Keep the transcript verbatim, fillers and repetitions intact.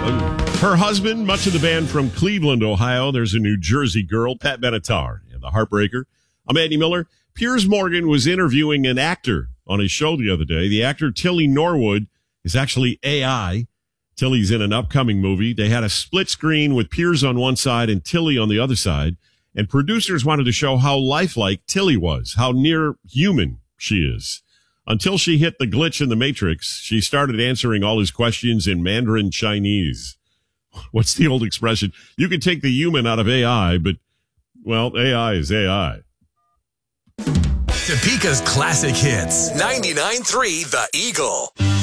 Her husband, much of the band from Cleveland, Ohio. There's a New Jersey girl, Pat Benatar, and the Heartbreaker. I'm Andy Miller. Piers Morgan was interviewing an actor on his show the other day. The actor Tilly Norwood is actually A I. Tilly's in an upcoming movie. They had a split screen with Piers on one side and Tilly on the other side. And producers wanted to show how lifelike Tilly was, how near human she is. Until she hit the glitch in the Matrix, she started answering all his questions in Mandarin Chinese. What's the old expression? You can take the human out of A I, but, well, A I is A I. Topeka's classic hits. ninety-nine point three The Eagle.